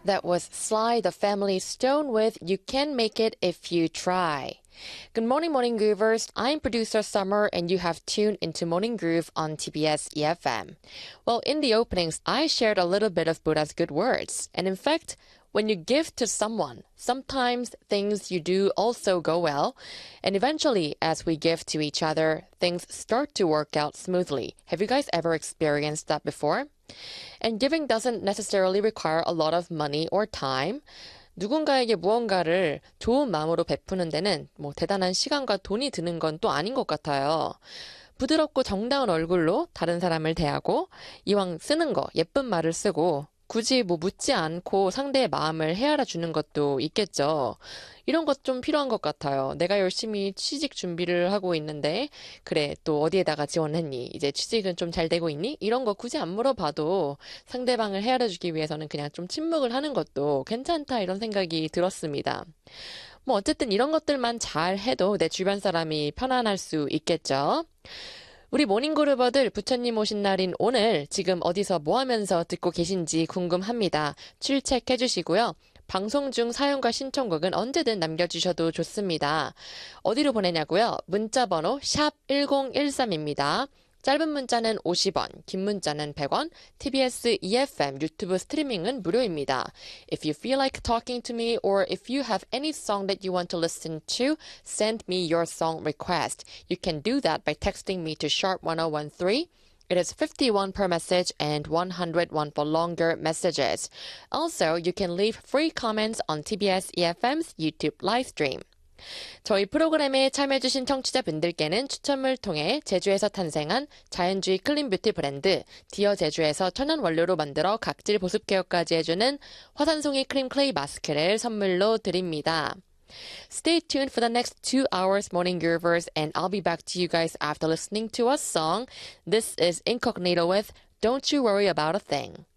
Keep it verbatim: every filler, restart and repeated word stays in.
That was Sly the Family Stone with You Can Make It If You Try. Good morning, Morning Groovers. I'm producer Summer, and you have tuned into Morning Groove on T B S E F M. Well, in the openings, I shared a little bit of Buddha's good words. And in fact, when you give to someone, sometimes things you do also go well. And eventually, as we give to each other, things start to work out smoothly. Have you guys ever experienced that before? And giving doesn't necessarily require a lot of money or time. 누군가에게 무언가를 좋은 마음으로 베푸는 데는 뭐 대단한 시간과 돈이 드는 건 또 아닌 것 같아요. 부드럽고 정다운 얼굴로 다른 사람을 대하고 이왕 쓰는 거 예쁜 말을 쓰고 굳이 뭐 묻지 않고 상대의 마음을 헤아려 주는 것도 있겠죠. 이런 것 좀 필요한 것 같아요. 내가 열심히 취직 준비를 하고 있는데 그래 또 어디에다가 지원했니? 이제 취직은 좀 잘 되고 있니? 이런 거 굳이 안 물어봐도 상대방을 헤아려 주기 위해서는 그냥 좀 침묵을 하는 것도 괜찮다 이런 생각이 들었습니다. 뭐 어쨌든 이런 것들만 잘 해도 내 주변 사람이 편안할 수 있겠죠. 우리 모닝그루버들 부처님 오신 날인 오늘 지금 어디서 뭐 하면서 듣고 계신지 궁금합니다. 출첵해 주시고요. 방송 중 사연과 신청곡은 언제든 남겨주셔도 좋습니다. 어디로 보내냐고요? 문자번호 샵 일공일삼입니다. 짧은 문자는 오십 원, 긴 문자는 백 원, 티비에스 이에프엠 유튜브 스트리밍은 무료입니다. If you feel like talking to me or if you have any song that you want to listen to, send me your song request. You can do that by texting me to sharp one oh one three. It is fifty-one per message and one hundred one for longer messages. Also, you can leave free comments on 티비에스 이에프엠's YouTube live stream. 저희 프로그램에 참여해주신 청취자분들께는 추첨을 통해 제주에서 탄생한 자연주의 클린뷰티 브랜드 디어 제주에서 천연 원료로 만들어 각질 보습 케어까지 해주는 화산송이 크림 클레이 마스크를 선물로 드립니다. Stay tuned for the next two hours, Morning Groovers, and I'll be back to you guys after listening to a song. This is Incognito with Don't You Worry About a Thing.